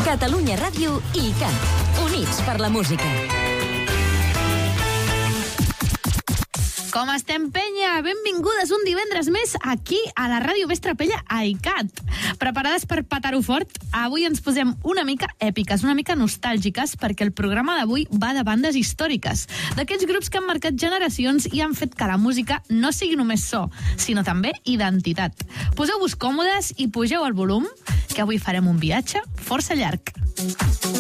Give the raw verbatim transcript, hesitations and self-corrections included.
Catalunya Ràdio i ICAT. Units per la música. Com estem, penya? Benvingudes un divendres més aquí a la Ràdio Més Trapella a ICAT. Preparades per petar-ho fort? Avui ens posem una mica èpiques, una mica nostàlgiques, perquè el programa d'avui va de bandes històriques, d'aquests grups que han marcat generacions i han fet que la música no sigui només so, sinó també identitat. Poseu-vos còmodes i pugeu el volum, que avui farem un viatge força llarg.